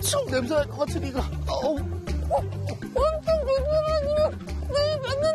냄새 날 것 같으니까. 엄청 조심하세요. 네, 맨날